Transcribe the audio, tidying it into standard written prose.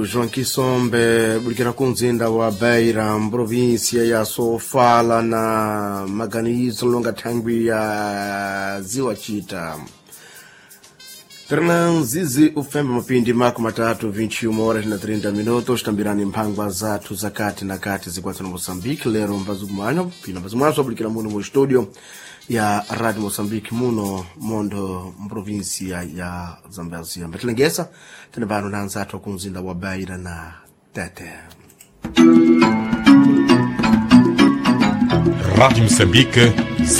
João Kisombe bulikira kunzinda wa Beira província ya Sofala na maganizo longa thangwi ya ziwa Chita. Zizi ufembe mapindi mako matatu 21 horas na 30 minutos tambirani mpangwa zatu zakati na kati zikwata na Moçambique lero mbazumanyo pina mbazumanyo bulikira muno mu studio ya Radio Moçambique muno mondo província ya Zambezia mbatilengesa tene bano nanzatu kunzinda wa Beira na Tete. Rádio Moçambique